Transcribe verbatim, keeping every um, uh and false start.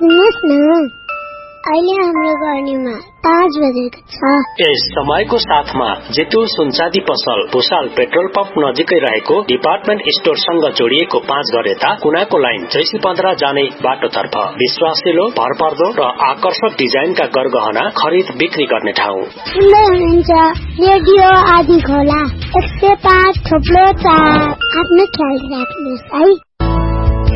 सुन्नुहोस् न, अहिले हाम्रो गर्नेमा पाँच बजेको छ। यस समयको साथमा जेतु सुनचाँदी पसल भुसाल पेट्रोल पम्प नजिकै रहेको डिपार्टमेन्ट स्टोरसँग जोडिएको पाँच घर यता कुनाको लाइन चैसी पन्ध्र जाने बाटोतर्फ विश्वासिलो, भरपर्दो र आकर्षक डिजाइनका गरगहना खरिद बिक्री गर्ने ठाउँ। सुन्दै हुनुहुन्छ रेडियो आदि खोला एक सय पाँच थोप्लो चार। आफ्नो ख्याल राख्नुहोस् है।